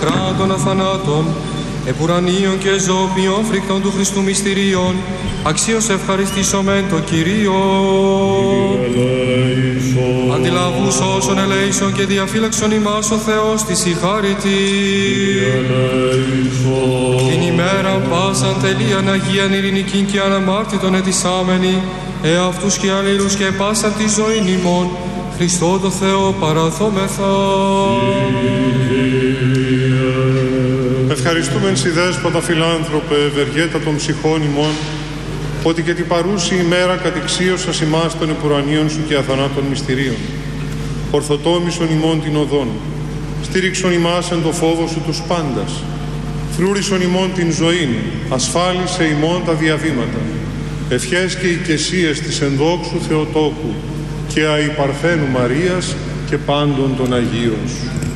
κράτων αθανάτων, επουρανίων και ζωοποιών φρικτών του Χριστού μυστηρίων, αξίως ευχαριστήσομεν το Κυρίο. Αντιλαβούς όσων ελέησον και διαφύλαξον ημάς ο Θεός της η χάρητη. Την ημέρα πάσαν τελείαν Αγίαν ειρηνικήν και αναμάρτητον ετισάμενοι, εαυτούς και αλλήλους και πάσαν τη ζωήν ημών, Χριστό το Θεό παραθόμεθα. Ευχαριστούμεν σοι Δέσποτα φιλάνθρωπε, ευεργέτα των ψυχών ημών, ότι και την παρούση ημέρα κατηξίωσας ημάς των επουρανίων σου και αθανάτων μυστηρίων. Ορθοτόμησον ημών την οδόν, στήριξον ημάς εν το φόβο σου τους πάντας, φρούρισον ημών την ζωήν, ασφάλισε ημών τα διαβήματα, ευχές και οικεσίες της ενδόξου Θεοτόκου και αϊ Παρθένου Μαρίας και πάντων των Αγίων σου.